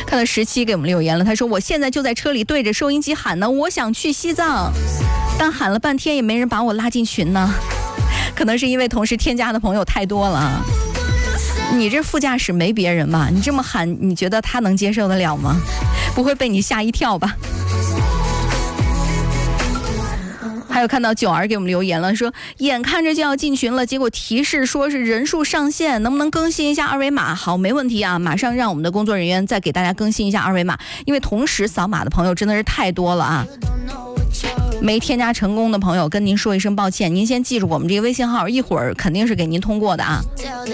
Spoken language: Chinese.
看到17给我们留言了，他说我现在就在车里对着收音机喊呢，我想去西藏，但喊了半天也没人把我拉进群呢，可能是因为同时添加的朋友太多了。你这副驾驶没别人吧？你这么喊，你觉得他能接受得了吗？不会被你吓一跳吧？还有看到九儿给我们留言了，说眼看着就要进群了，结果提示说是人数上限，能不能更新一下二维码？好，没问题啊，马上让我们的工作人员再给大家更新一下二维码，因为同时扫码的朋友真的是太多了啊。没添加成功的朋友跟您说一声抱歉，您先记住我们这个微信号，一会儿肯定是给您通过的啊。